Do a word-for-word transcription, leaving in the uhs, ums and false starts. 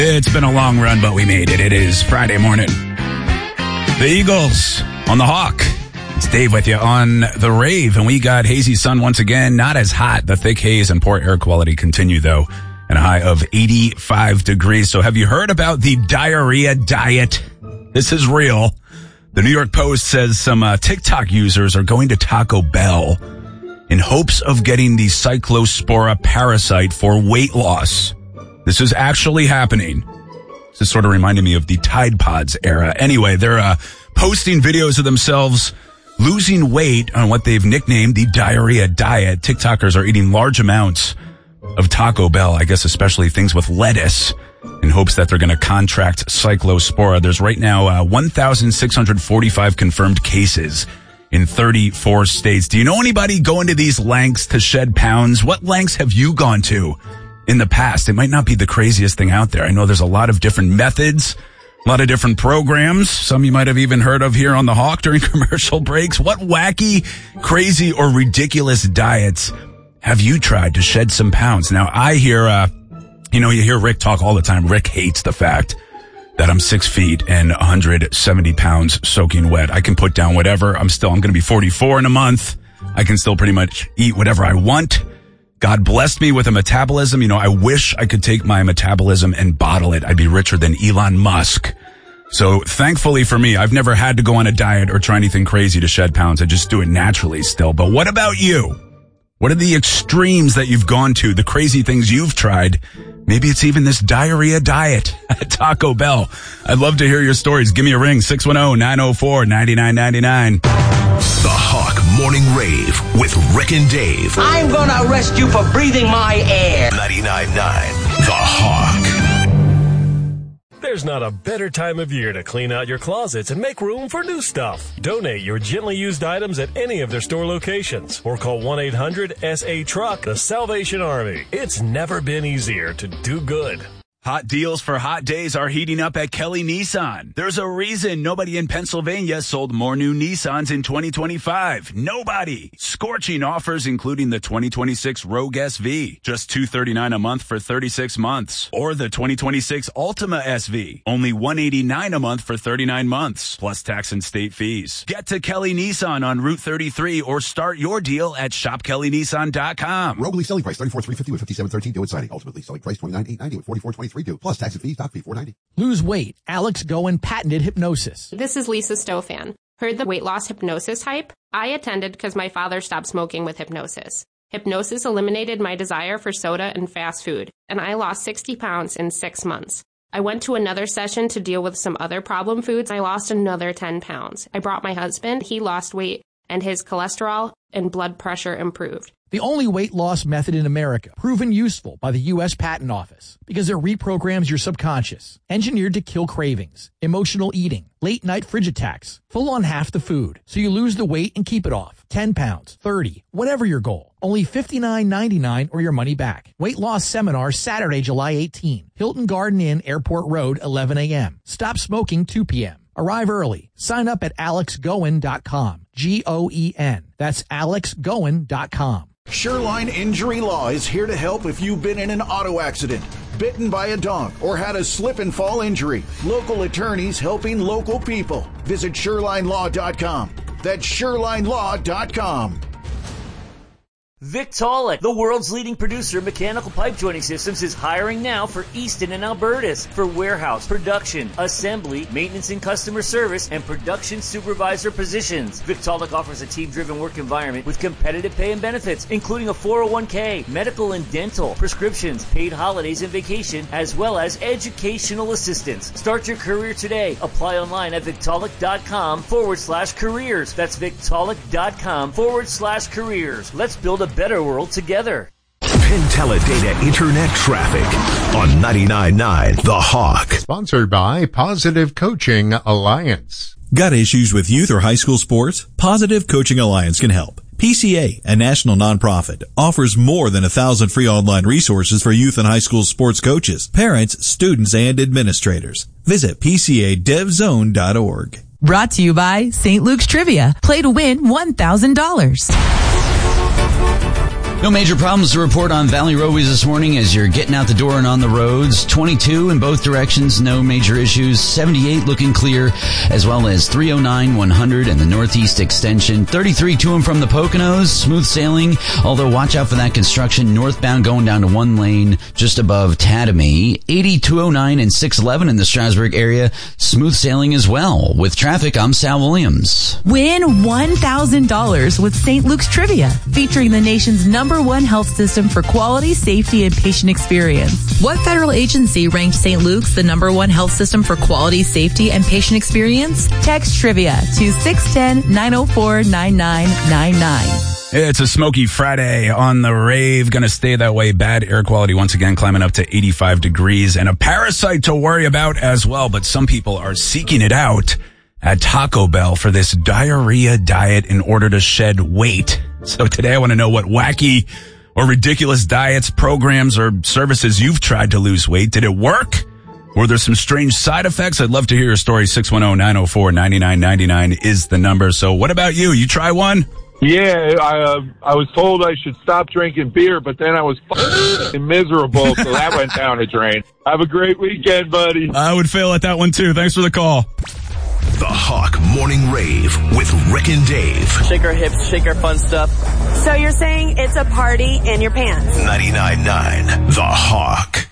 It's been a long run, but we made it. It is Friday morning. The Eagles on the Hawk. It's Dave with you on the Rave, and we got hazy sun once again. Not as hot. The thick haze and poor air quality continue, though, and a high of eighty-five degrees. So have you heard about the diarrhea diet? This is real. The New York Post says some uh, TikTok users are going to Taco Bell in hopes of getting the Cyclospora parasite for weight loss. This is actually happening. This is sort of reminding me of the Tide Pods era. Anyway, they're uh, posting videos of themselves losing weight on what they've nicknamed the diarrhea diet. TikTokers are eating large amounts of Taco Bell, I guess especially things with lettuce, in hopes that they're going to contract Cyclospora. There's right now uh, one thousand six hundred forty-five confirmed cases in thirty-four states. Do you know anybody going to these lengths to shed pounds? What lengths have you gone to in the past? It might not be the craziest thing out there. I know there's a lot of different methods, a lot of different programs. Some you might have even heard of here on the Hawk during commercial breaks. What wacky, crazy, or ridiculous diets have you tried to shed some pounds? Now, I hear, uh, you know, you hear Rick talk all the time. Rick hates the fact that I'm six feet and one hundred seventy pounds soaking wet. I can put down whatever. I'm still, I'm going to be forty-four in a month. I can still pretty much eat whatever I want. God blessed me with a metabolism. You know, I wish I could take my metabolism and bottle it. I'd be richer than Elon Musk. So thankfully for me, I've never had to go on a diet or try anything crazy to shed pounds. I just do it naturally still. But what about you? What are the extremes that you've gone to? The crazy things you've tried? Maybe it's even this diarrhea diet at Taco Bell. I'd love to hear your stories. Give me a ring, six one zero, nine zero four, nine nine nine nine. The Hawk Morning Rave with Rick and Dave. I'm gonna arrest you for breathing my air. ninety-nine point nine The Hawk. There's not a better time of year to clean out your closets and make room for new stuff. Donate your gently used items at any of their store locations or call one eight hundred S A Truck, the Salvation Army. It's never been easier to do good. Hot deals for hot days are heating up at Kelly Nissan. There's a reason nobody in Pennsylvania sold more new Nissans in twenty twenty-five. Nobody. Scorching offers including the twenty twenty-six Rogue S V, just two hundred thirty-nine dollars a month for thirty-six months. Or the twenty twenty-six Altima S V, only one hundred eighty-nine dollars a month for thirty-nine months, plus tax and state fees. Get to Kelly Nissan on Route thirty-three or start your deal at shop kelly nissan dot com. Rogue lease selling price thirty-four thousand three hundred fifty with fifty-seven thirteen due at signing. Ultimately selling price twenty-nine thousand eight hundred ninety with forty-four thousand twenty-three due, plus tax and fees, doc fee four hundred ninety. Lose weight. Alex Goen patented hypnosis. This is Lisa Stofan. Heard the weight loss hypnosis hype? I attended because my father stopped smoking with hypnosis. Hypnosis eliminated my desire for soda and fast food, and I lost sixty pounds in six months. I went to another session to deal with some other problem foods. I lost another ten pounds. I brought my husband. He lost weight, and his cholesterol and blood pressure improved. The only weight loss method in America, proven useful by the U S Patent Office, because it reprograms your subconscious, engineered to kill cravings, emotional eating, late night fridge attacks, full on half the food, so you lose the weight and keep it off. ten pounds, thirty, whatever your goal. Only fifty-nine ninety-nine or your money back. Weight loss seminar Saturday, July eighteenth. Hilton Garden Inn, Airport Road, eleven a.m. Stop smoking, two p.m. Arrive early. Sign up at alex goen dot com. G O E N. That's alex goen dot com. Shoreline Injury Law is here to help if you've been in an auto accident, bitten by a dog, or had a slip and fall injury. Local attorneys helping local people. Visit shoreline law dot com. That's shoreline law dot com. Victaulic, the world's leading producer of mechanical pipe joining systems, is hiring now for Easton and Albertus for warehouse, production, assembly, maintenance and customer service, and production supervisor positions. Victaulic offers a team-driven work environment with competitive pay and benefits, including a four oh one k, medical and dental, prescriptions, paid holidays and vacation, as well as educational assistance. Start your career today. Apply online at victaulic.com forward slash careers. That's victaulic.com forward slash careers. Let's build a better world together. Penteledata Internet Traffic on ninety-nine point nine The Hawk. Sponsored by Positive Coaching Alliance. Got issues with youth or high school sports? Positive Coaching Alliance can help. P C A, a national nonprofit, offers more than a thousand free online resources for youth and high school sports coaches, parents, students, and administrators. Visit p c a dev zone dot org. Brought to you by Saint Luke's Trivia. Play to win one thousand dollars. No major problems to report on Valley Roadways this morning as you're getting out the door and on the roads. twenty-two in both directions, no major issues. seventy-eight looking clear, as well as three oh nine, one hundred, and the Northeast Extension. thirty-three to and from the Poconos, smooth sailing, although watch out for that construction. Northbound going down to one lane just above Tatamy. eighty, two oh nine, and six eleven in the Strasburg area, smooth sailing as well. With traffic, I'm Sal Williams. Win one thousand dollars with Saint Luke's Trivia, featuring the nation's number one health system for quality, safety, and patient experience. What federal agency ranked Saint Luke's the number one health system for quality, safety, and patient experience? Text Trivia to six one zero, nine oh four, nine nine nine nine. It's a smoky Friday on the rave. Going to stay that way. Bad air quality once again climbing up to eighty-five degrees, and a parasite to worry about as well. But some people are seeking it out at Taco Bell for this diarrhea diet in order to shed weight. So today I want to know what wacky or ridiculous diets, programs, or services you've tried to lose weight. Did it work? Were there some strange side effects? I'd love to hear your story. six one zero, nine oh four, nine nine nine nine is the number. So what about you? You try one? Yeah, I uh, I was told I should stop drinking beer, but then I was fucking miserable, so that went down the drain. Have a great weekend, buddy. I would fail at that one, too. Thanks for the call. The Hawk Morning Rave with Rick and Dave. Shake our hips, shake our fun stuff. So you're saying it's a party in your pants? ninety-nine point nine The Hawk.